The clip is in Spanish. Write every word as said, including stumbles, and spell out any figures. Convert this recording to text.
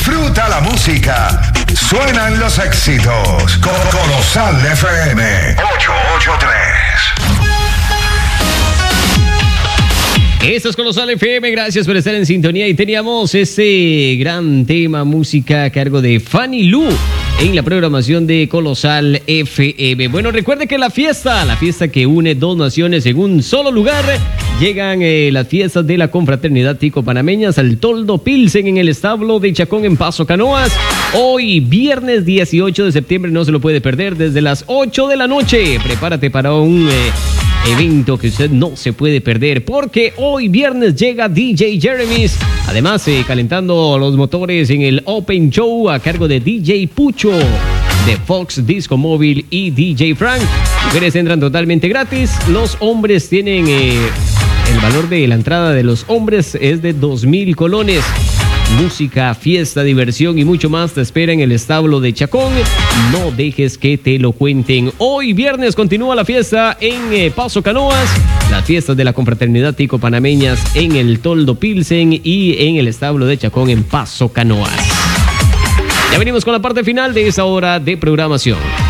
Disfruta la música. Suenan los éxitos. Colosal F M ochocientos ochenta y tres. Esto es Colosal F M, gracias por estar en sintonía. Y teníamos este gran tema, música a cargo de Fanny Lu en la programación de Colosal F M. Bueno, recuerde que la fiesta, la fiesta que une dos naciones en un solo lugar, llegan eh, las fiestas de la confraternidad tico-panameñas al Toldo Pilsen en el establo de Chacón en Paso Canoas. Hoy, viernes dieciocho de septiembre, no se lo puede perder, desde las ocho de la noche. Prepárate para un... Eh, evento que usted no se puede perder, porque hoy viernes llega D J Jeremy's, además eh, calentando los motores en el Open Show a cargo de D J Pucho de Fox Disco Móvil y D J Frank. Mujeres entran totalmente gratis, los hombres tienen eh, el valor de la entrada de los hombres es de dos mil colones. Música, fiesta, diversión y mucho más te espera en el establo de Chacón. No dejes que te lo cuenten. Hoy viernes continúa la fiesta en eh, Paso Canoas, las fiestas de la confraternidad tico-panameñas en el Toldo Pilsen y en el establo de Chacón en Paso Canoas. Ya venimos con la parte final de esa hora de programación.